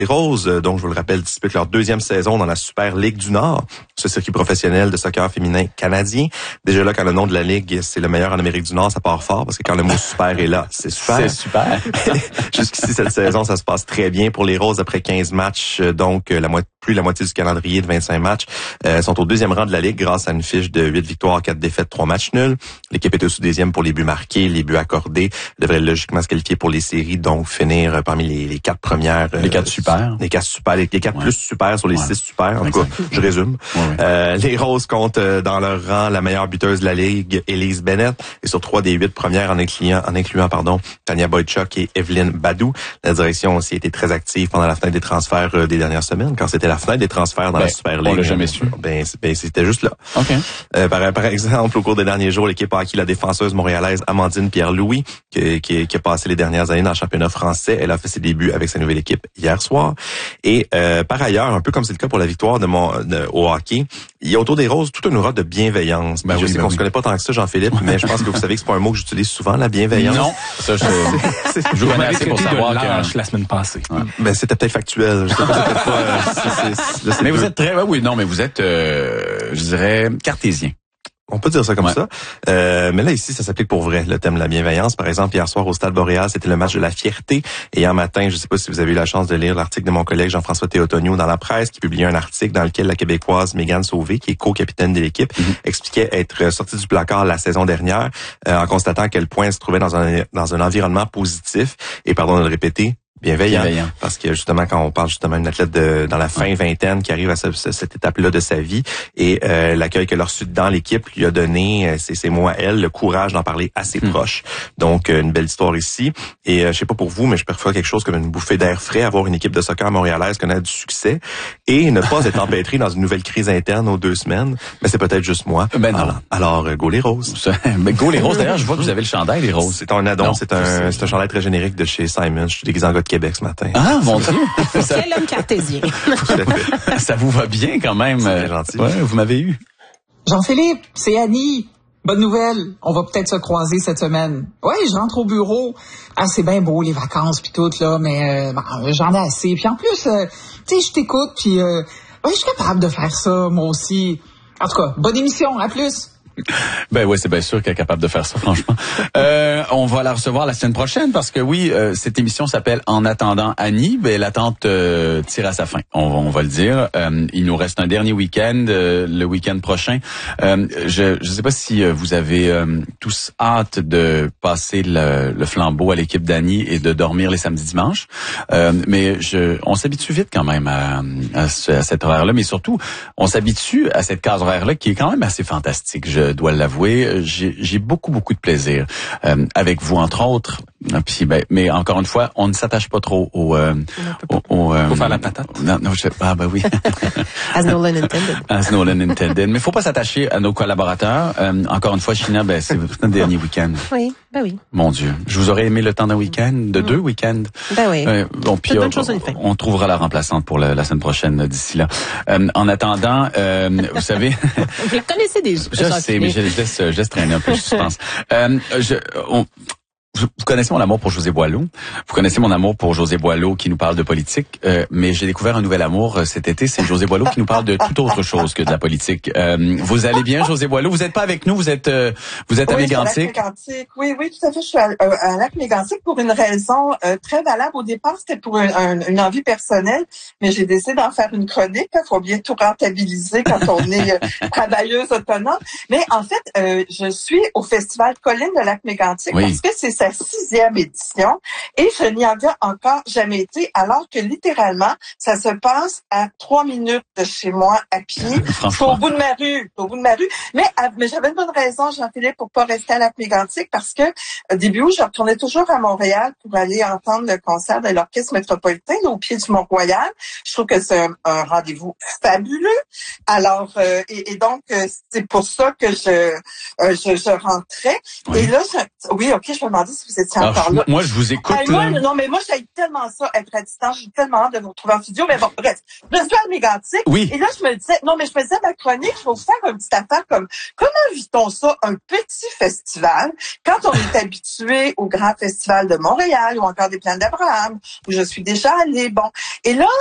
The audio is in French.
Les Roses, donc je vous le rappelle, disputent leur deuxième saison dans la Super Ligue du Nord, ce circuit professionnel de soccer féminin canadien. Déjà là, quand le nom de la ligue, c'est le meilleur en Amérique du Nord, ça part fort, parce que quand le mot super est là, c'est super. C'est super. Jusqu'ici, cette saison, ça se passe très bien pour les Roses après 15 matchs, donc plus la moitié du calendrier de 25 matchs. Sont au deuxième rang de la Ligue grâce à une fiche de 8 victoires, 4 défaites, 3 matchs nuls. L'équipe est aussi deuxième pour les buts marqués, les buts accordés. Elle devrait logiquement se qualifier pour les séries, donc finir parmi les 4 premières. Les 4 super. Les 4 super, les 4 plus super sur les 6 super. En tout cas, je résume. Ouais. Les Roses comptent dans leur rang la meilleure buteuse de la Ligue, Elise Bennett, et sur 3 des 8 premières en incluant Tania Boychuk et Evelyne Badou. La direction aussi a été très active pendant la fenêtre des transferts des dernières semaines, quand c'était la fenêtre des transferts dans la Super League. On l'a jamais su. Ben c'était juste là. OK. Par exemple, au cours des derniers jours, l'équipe a acquis la défenseuse montréalaise Amandine Pierre-Louis, qui a passé les dernières années dans le championnat français. Elle a fait ses débuts avec sa nouvelle équipe hier soir. Et par ailleurs, un peu comme c'est le cas pour la victoire au hockey, il y a autour des Roses toute une aura de bienveillance. Je sais qu'on se connaît pas tant que ça, Jean-Philippe, mais je pense que vous savez que c'est pas un mot que j'utilise souvent, la bienveillance. Non, ça je vous remercie pour savoir que la semaine passée. Ouais. Ben c'était peut-être factuel. Je sais pas, c'est peut-être pas. Mais vous êtes mais vous êtes, je dirais, cartésien. On peut dire ça comme ça. Mais là, ici, ça s'applique pour vrai, le thème de la bienveillance. Par exemple, hier soir, au Stade Boréal, c'était le match de la fierté. Et hier matin, je ne sais pas si vous avez eu la chance de lire l'article de mon collègue Jean-François Théotonio dans la presse, qui publiait un article dans lequel la Québécoise Mégane Sauvé, qui est co-capitaine de l'équipe, expliquait être sortie du placard la saison dernière, en constatant à quel point elle se trouvait dans un environnement positif. Et pardon de le répéter, bienveillant. Parce que justement, quand on parle justement d'une athlète dans la fin vingtaine qui arrive à cette étape-là de sa vie, et l'accueil qu'elle a reçu dans l'équipe lui a donné, c'est mots à elle, le courage d'en parler à ses proches. Donc, une belle histoire ici. Et je sais pas pour vous, mais je préfère quelque chose comme une bouffée d'air frais, avoir une équipe de soccer montréalaise connaître du succès et ne pas être empêtré dans une nouvelle crise interne aux 2 semaines. Mais c'est peut-être juste moi. Ben non. Alors, go les Roses. Mais go les Roses. D'ailleurs, je vois que vous avez le chandail les Roses. C'est un addon, c'est un chandail très générique de chez Simon. Je suis déguisé en gars de Québec ce matin. Ah, mon Dieu! Quel homme cartésien. Ça vous va bien quand même. C'est gentil. Ouais, vous m'avez eu. Jean-Philippe, c'est Annie. Bonne nouvelle. On va peut-être se croiser cette semaine. Ouais, je rentre au bureau. Ah, c'est bien beau, les vacances puis tout, là, mais j'en ai assez. Puis en plus, tu sais, je t'écoute, puis je suis capable de faire ça, moi aussi. En tout cas, bonne émission. À plus. Ben oui, c'est bien sûr qu'elle est capable de faire ça, franchement. On va la recevoir la semaine prochaine parce que oui, cette émission s'appelle En attendant Annie. Ben l'attente tire à sa fin. On va le dire. Il nous reste un dernier week-end, le week-end prochain. Je sais pas si vous avez tous hâte de passer le flambeau à l'équipe d'Annie et de dormir les samedis dimanches. Mais on s'habitue vite quand même à cet horaire-là, mais surtout on s'habitue à cette case horaire-là qui est quand même assez fantastique. Je dois l'avouer, j'ai beaucoup de plaisir avec vous entre autres. Puis mais encore une fois, on ne s'attache pas trop au faut faire la patate. Non, oui. As Nolan intended. As Nolan intended. Mais faut pas s'attacher à nos collaborateurs. Encore une fois, China, c'est notre dernier week-end. Oui, oui. Mon Dieu, je vous aurais aimé le temps d'un week-end, de 2 week-ends. Ben oui. Bon, puis on trouvera la remplaçante pour la semaine prochaine d'ici là. En attendant, vous savez, vous la connaissez déjà. Je sais, mais je laisse traîner un peu, je pense. Vous connaissez mon amour pour José Boileau. Vous connaissez mon amour pour José Boileau qui nous parle de politique. Mais j'ai découvert un nouvel amour cet été. C'est José Boileau qui nous parle de toute autre chose que de la politique. Vous allez bien, José Boileau? Vous n'êtes pas avec nous. Vous êtes à Mégantic. Oui, tout à fait. Je suis à Lac-Mégantic pour une raison très valable. Au départ, c'était pour une envie personnelle, mais j'ai décidé d'en faire une chronique. Il faut bien tout rentabiliser quand on est travailleuse autonome. Mais en fait, je suis au Festival Colline de Lac-Mégantic parce que c'est sa 6e édition et je n'y avais encore jamais été, alors que littéralement, ça se passe à 3 minutes de chez moi à pied. C'est au bout de ma rue. Mais j'avais une bonne raison, Jean-Philippe, pour pas rester à Lac-Mégantic parce que début août, je retournais toujours à Montréal pour aller entendre le concert de l'Orchestre métropolitain au pied du Mont-Royal. Je trouve que c'est un rendez-vous fabuleux. Alors, et donc, c'est pour ça que je rentrais. Oui. Et là, je me demandais si vous étiez encore là. Moi, je vous écoute. Moi, j'aime tellement ça, être à distance. J'ai tellement hâte de vous retrouver en studio. Mais bon, bref. Je suis à Mégantic. Oui. Et là, je me disais, ma chronique, je vais vous faire une petite affaire comme, comment vit-on ça, un petit festival, quand on est habitué au grand festival de Montréal ou encore des Plaines d'Abraham, où je suis déjà allée. Bon. Et là,